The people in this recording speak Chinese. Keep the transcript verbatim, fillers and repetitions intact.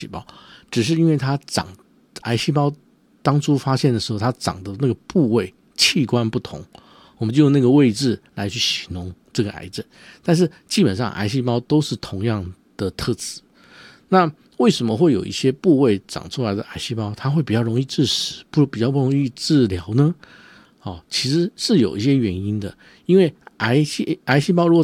细胞，只是因为它长癌细胞当初发现的时候，它长的那个部位器官不同，我们就用那个位置来去形容这个癌症。但是基本上癌细胞都是同样的特质。那为什么会有一些部位长出来的癌细胞，它会比较容易致死，不比较不容易治疗呢？哦，其实是有一些原因的，因为癌细癌细胞如果